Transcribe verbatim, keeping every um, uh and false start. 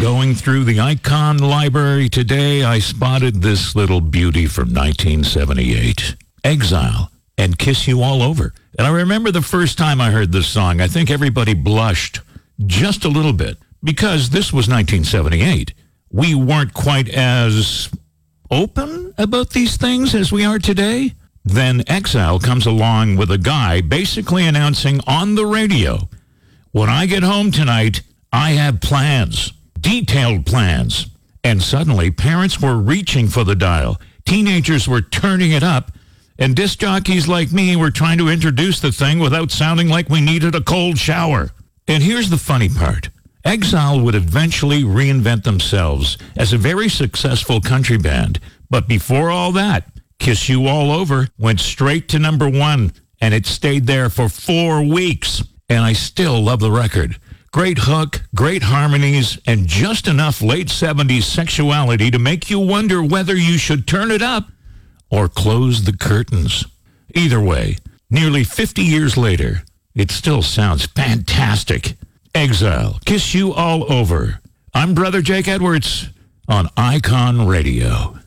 Going through the Icon Library today, I spotted this little beauty from nineteen seventy-eight, Exile, and Kiss You All Over. And I remember the first time I heard this song, I think everybody blushed just a little bit, because this was nineteen seventy-eight. We weren't quite as open about these things as we are today. Then Exile comes along with a guy basically announcing on the radio, when I get home tonight, I have plans, detailed plans. And suddenly, parents were reaching for the dial. Teenagers were turning it up. And disc jockeys like me were trying to introduce the thing without sounding like we needed a cold shower. And here's the funny part. Exile would eventually reinvent themselves as a very successful country band. But before all that, Kiss You All Over went straight to number one, and it stayed there for four weeks. And I still love the record. Great hook, great harmonies, and just enough late seventies sexuality to make you wonder whether you should turn it up or close the curtains. Either way, nearly fifty years later, it still sounds fantastic. Exile, Kiss You All Over. I'm Brother Jake Edwards on Icon Radio.